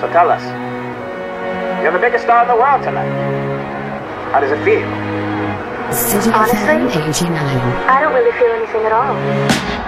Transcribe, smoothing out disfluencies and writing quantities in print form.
So tell us. You're the biggest star in the world tonight. How does it feel? City Honestly? FM 89. I don't really feel anything at all.